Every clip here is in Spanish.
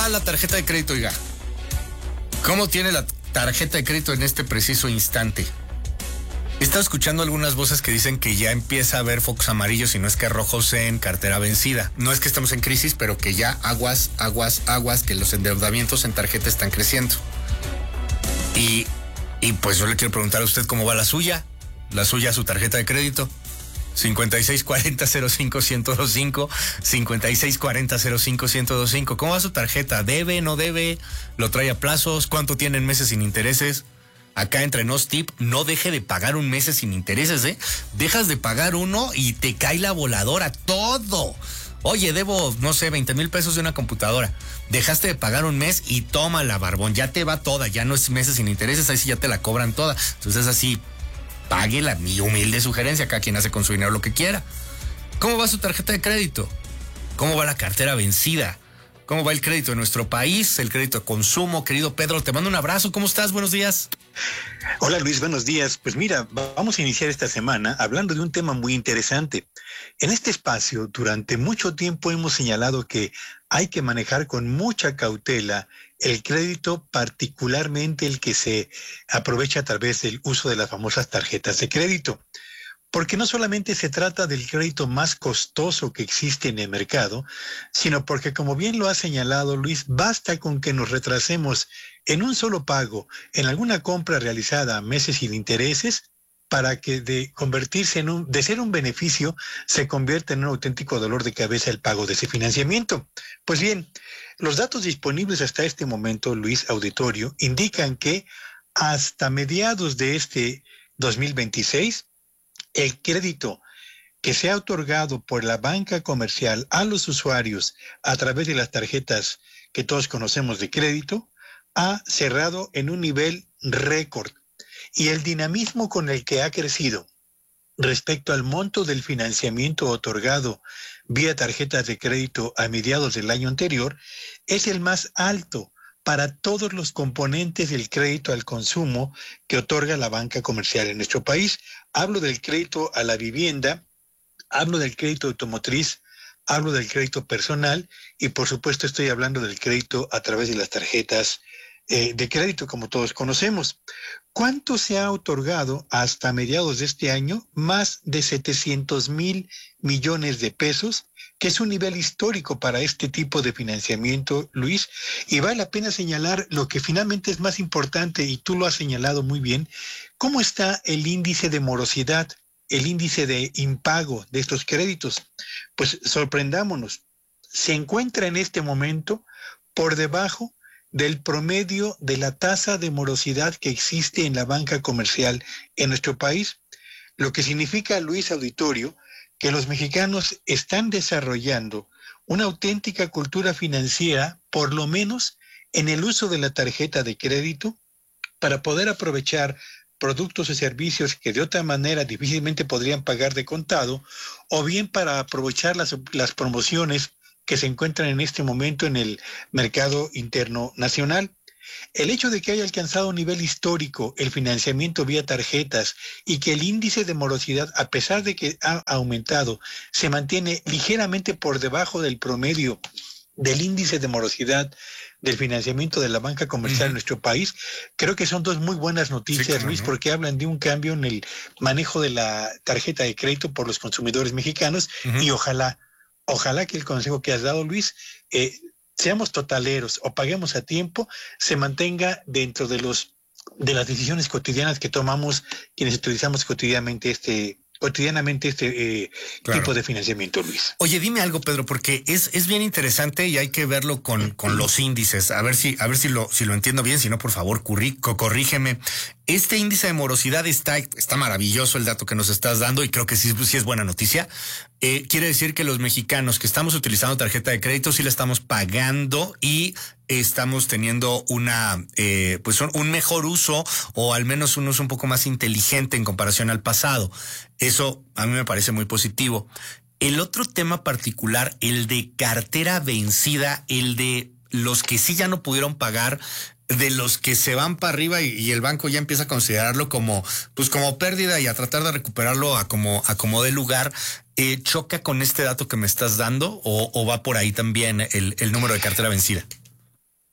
va la tarjeta de crédito, oiga? ¿Cómo tiene la tarjeta de crédito en este preciso instante? He estado escuchando algunas voces que dicen que ya empieza a haber focos amarillos y no es que rojos en cartera vencida. No es que estamos en crisis, pero que ya aguas, que los endeudamientos en tarjeta están creciendo. Y pues yo le quiero preguntar a usted cómo va la suya, su tarjeta de crédito. 5640-05-1025, 5640-05-1025. ¿Cómo va su tarjeta? ¿Debe, no debe? ¿Lo trae a plazos? ¿Cuánto tiene en meses sin intereses? Acá entre nos tip, no deje de pagar un mes sin intereses, ¿eh? Dejas de pagar uno y te cae la voladora, todo. Oye, debo, no sé, 20,000 pesos de una computadora. Dejaste de pagar un mes y tómala, barbón, ya te va toda, ya no es meses sin intereses, ahí sí ya te la cobran toda. Entonces así, páguela, mi humilde sugerencia, cada quien hace con su dinero lo que quiera. ¿Cómo va su tarjeta de crédito? ¿Cómo va la cartera vencida? ¿Cómo va el crédito en nuestro país? El crédito de consumo, querido Pedro, te mando un abrazo. ¿Cómo estás? Buenos días. Hola Luis, buenos días. Pues mira, vamos a iniciar esta semana hablando de un tema muy interesante. En este espacio, durante mucho tiempo hemos señalado que hay que manejar con mucha cautela el crédito, particularmente el que se aprovecha a través del uso de las famosas tarjetas de crédito. Porque no solamente se trata del crédito más costoso que existe en el mercado, sino porque, como bien lo ha señalado Luis, basta con que nos retrasemos en un solo pago en alguna compra realizada a meses sin intereses para que de ser un beneficio se convierta en un auténtico dolor de cabeza el pago de ese financiamiento. Pues bien, los datos disponibles hasta este momento, Luis, auditorio, indican que hasta mediados de este 2026, el crédito que se ha otorgado por la banca comercial a los usuarios a través de las tarjetas que todos conocemos de crédito ha cerrado en un nivel récord. Y el dinamismo con el que ha crecido respecto al monto del financiamiento otorgado vía tarjetas de crédito a mediados del año anterior es el más alto para todos los componentes del crédito al consumo que otorga la banca comercial en nuestro país. Hablo del crédito a la vivienda, hablo del crédito automotriz, hablo del crédito personal y por supuesto estoy hablando del crédito a través de las tarjetas de crédito como todos conocemos. ¿Cuánto se ha otorgado hasta mediados de este año? Más de 700,000 millones de pesos, que es un nivel histórico para este tipo de financiamiento, Luis, y vale la pena señalar lo que finalmente es más importante, y tú lo has señalado muy bien, cómo está el índice de morosidad, el índice de impago de estos créditos. Pues sorprendámonos, se encuentra en este momento por debajo del promedio de la tasa de morosidad que existe en la banca comercial en nuestro país, lo que significa, Luis auditorio, que los mexicanos están desarrollando una auténtica cultura financiera, por lo menos en el uso de la tarjeta de crédito, para poder aprovechar productos y servicios que de otra manera difícilmente podrían pagar de contado, o bien para aprovechar las promociones que se encuentran en este momento en el mercado interno nacional. El hecho de que haya alcanzado un nivel histórico el financiamiento vía tarjetas y que el índice de morosidad, a pesar de que ha aumentado, se mantiene ligeramente por debajo del promedio del índice de morosidad del financiamiento de la banca comercial en nuestro país, creo que son dos muy buenas noticias, sí, Luis, porque hablan de un cambio en el manejo de la tarjeta de crédito por los consumidores mexicanos y ojalá que el consejo que has dado, Luis, seamos totaleros o paguemos a tiempo, se mantenga dentro de las decisiones cotidianas que tomamos quienes utilizamos cotidianamente este tipo de financiamiento, Luis. Oye, dime algo, Pedro, porque es bien interesante y hay que verlo con los índices, a ver si lo entiendo bien, si no, por favor, corrígeme. Este índice de morosidad está maravilloso el dato que nos estás dando y creo que sí es buena noticia. Quiere decir que los mexicanos que estamos utilizando tarjeta de crédito sí la estamos pagando y estamos teniendo un mejor uso o al menos un uso un poco más inteligente en comparación al pasado. Eso a mí me parece muy positivo. El otro tema particular, el de cartera vencida, el de los que sí ya no pudieron pagar, de los que se van para arriba y el banco ya empieza a considerarlo como pérdida y a tratar de recuperarlo a como dé lugar. ¿Choca con este dato que me estás dando o va por ahí también el número de cartera vencida?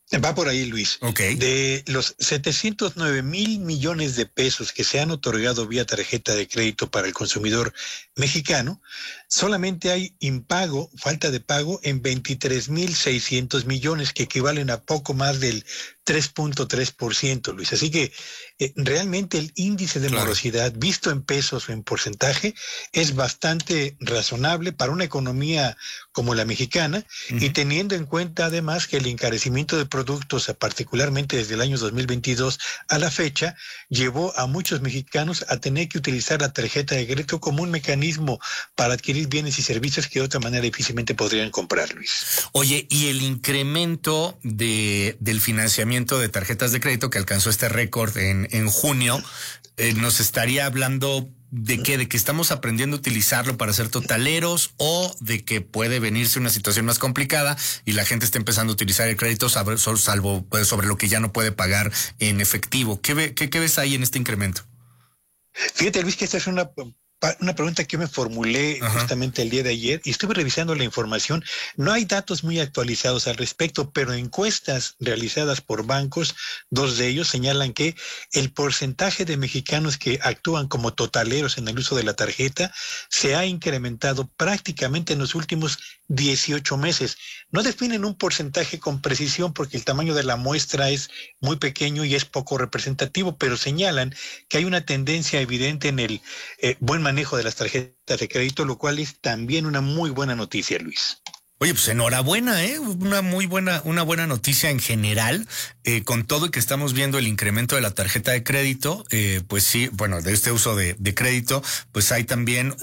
Va por ahí, Luis. Okay. De los 709,000 millones de pesos que se han otorgado vía tarjeta de crédito para el consumidor mexicano, solamente hay impago, falta de pago en 23,600 millones, que equivalen a poco más del 3.3%, Luis. Así que realmente el índice de morosidad, visto en pesos o en porcentaje, es bastante razonable para una economía como la mexicana, y teniendo en cuenta además que el encarecimiento de productos, particularmente desde el año 2022 a la fecha, llevó a muchos mexicanos a tener que utilizar la tarjeta de crédito como un mecanismo para adquirir bienes y servicios que de otra manera difícilmente podrían comprar, Luis. Oye, y el incremento del financiamiento de tarjetas de crédito que alcanzó este récord en junio, nos estaría hablando de que estamos aprendiendo a utilizarlo para ser totaleros, o de que puede venirse una situación más complicada y la gente está empezando a utilizar el crédito salvo pues, sobre lo que ya no puede pagar en efectivo. ¿Qué ves ahí en este incremento? Fíjate, Luis, que esta es una pregunta que yo me formulé justamente el día de ayer, y estuve revisando la información. No hay datos muy actualizados al respecto, pero encuestas realizadas por bancos, dos de ellos señalan que el porcentaje de mexicanos que actúan como totaleros en el uso de la tarjeta se ha incrementado prácticamente en los últimos 18 meses. No definen un porcentaje con precisión porque el tamaño de la muestra es muy pequeño y es poco representativo, pero señalan que hay una tendencia evidente en el buen manejo de las tarjetas de crédito, lo cual es también una muy buena noticia, Luis. Oye, pues enhorabuena, una buena noticia en general, con todo y que estamos viendo el incremento de la tarjeta de crédito, pues sí, bueno, de este uso de crédito, pues hay también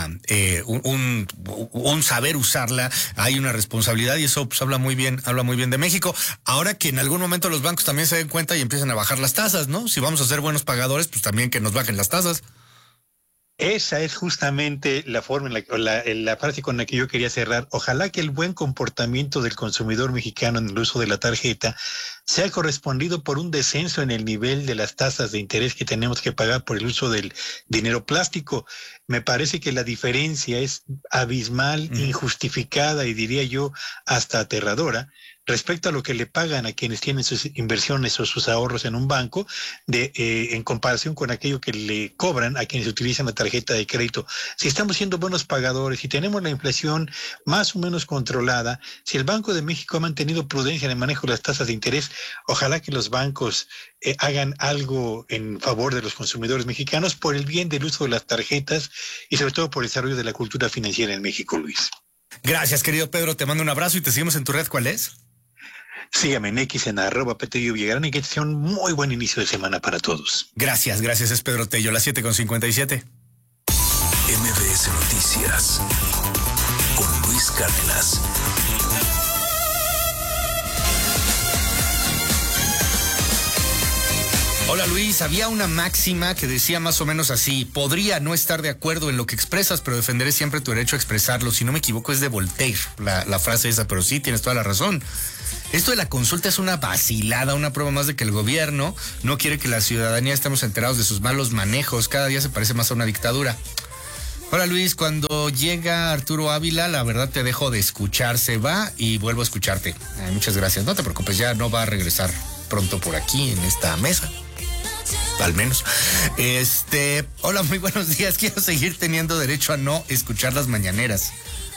un saber usarla, hay una responsabilidad, y eso pues habla muy bien de México. Ahora que en algún momento los bancos también se den cuenta y empiezan a bajar las tasas, ¿no? Si vamos a ser buenos pagadores, pues también que nos bajen las tasas. Esa es justamente la forma la frase con la que yo quería cerrar. Ojalá que el buen comportamiento del consumidor mexicano en el uso de la tarjeta sea correspondido por un descenso en el nivel de las tasas de interés que tenemos que pagar por el uso del dinero plástico. Me parece que la diferencia es abismal, injustificada y diría yo hasta aterradora respecto a lo que le pagan a quienes tienen sus inversiones o sus ahorros en un banco, en comparación con aquello que le cobran a quienes utilizan la tarjeta de crédito. Si estamos siendo buenos pagadores, si tenemos la inflación más o menos controlada, si el Banco de México ha mantenido prudencia en el manejo de las tasas de interés, ojalá que los bancos hagan algo en favor de los consumidores mexicanos por el bien del uso de las tarjetas y sobre todo por el desarrollo de la cultura financiera en México, Luis. Gracias, querido Pedro, te mando un abrazo y te seguimos en tu red. ¿Cuál es? Sígame en X en @Petello Villagrán, y que sea un muy buen inicio de semana para todos. Gracias, es Pedro Tello, las 7:57. MBS Noticias con Luis Cárdenas. Hola Luis, había una máxima que decía más o menos así: podría no estar de acuerdo en lo que expresas, pero defenderé siempre tu derecho a expresarlo. Si no me equivoco es de Voltaire, la frase esa, pero sí, tienes toda la razón. Esto de la consulta es una vacilada, una prueba más de que el gobierno no quiere que la ciudadanía estemos enterados de sus malos manejos. Cada día se parece más a una dictadura. Hola Luis, cuando llega Arturo Ávila, la verdad te dejo de escuchar, se va y vuelvo a escucharte. Muchas gracias, no te preocupes, ya no va a regresar pronto por aquí en esta mesa. Al menos. Hola, muy buenos días. Quiero seguir teniendo derecho a no escuchar las mañaneras.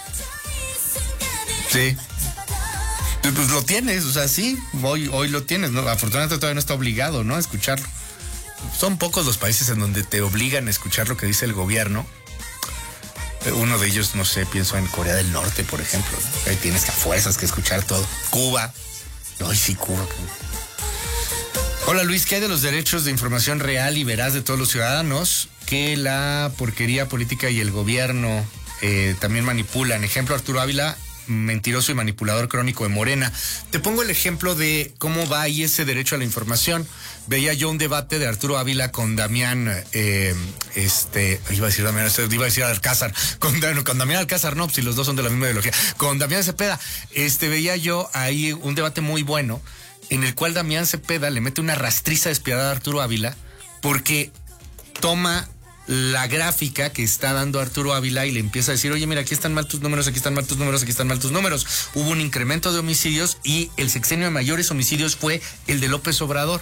Sí. Pues lo tienes, o sea, sí, hoy lo tienes, ¿no? Afortunadamente todavía no está obligado, ¿no?, a escucharlo. Son pocos los países en donde te obligan a escuchar lo que dice el gobierno. Uno de ellos, no sé, pienso en Corea del Norte, por ejemplo, ¿no? Ahí tienes a fuerzas que escuchar todo. Cuba. Ay, sí, Cuba. Hola Luis, ¿qué hay de los derechos de información real y veraz de todos los ciudadanos que la porquería política y el gobierno también manipulan? Ejemplo, Arturo Ávila, mentiroso y manipulador crónico de Morena. Te pongo el ejemplo de cómo va ahí ese derecho a la información. Veía yo un debate de Arturo Ávila con Damián, iba a decir Alcázar, con Damián Alcázar, no, si los dos son de la misma ideología, con Damián Cepeda. Veía yo ahí un debate muy bueno, en el cual Damián Cepeda le mete una rastriza despiadada a Arturo Ávila porque toma la gráfica que está dando Arturo Ávila y le empieza a decir, oye, mira, aquí están mal tus números, aquí están mal tus números, aquí están mal tus números. Hubo un incremento de homicidios y el sexenio de mayores homicidios fue el de López Obrador.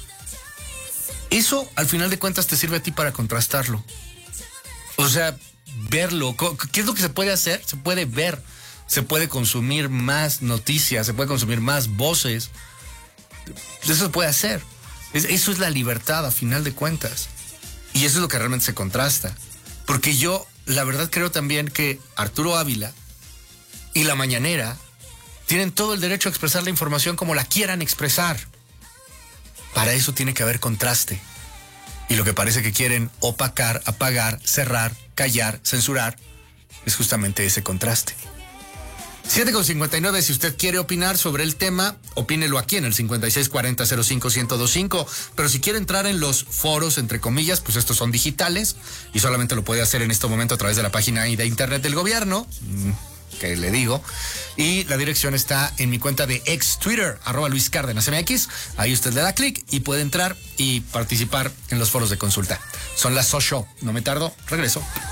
Eso, al final de cuentas, te sirve a ti para contrastarlo. O sea, verlo. ¿Qué es lo que se puede hacer? Se puede ver. Se puede consumir más noticias, se puede consumir más voces. Eso se puede hacer. Eso es la libertad, a final de cuentas. Y eso es lo que realmente se contrasta. Porque yo, la verdad, creo también que Arturo Ávila y La Mañanera tienen todo el derecho a expresar la información como la quieran expresar. Para eso tiene que haber contraste. Y lo que parece que quieren opacar, apagar, cerrar, callar, censurar, es justamente ese contraste. 7:59, si usted quiere opinar sobre el tema, opínelo aquí en el 5640-05-1025. Pero si quiere entrar en los foros, entre comillas, pues estos son digitales y solamente lo puede hacer en este momento a través de la página de internet del gobierno, que le digo. Y la dirección está en mi cuenta de ex Twitter, @Luis Cárdenas MX. Ahí usted le da clic y puede entrar y participar en los foros de consulta. Son las 8, no me tardo, regreso.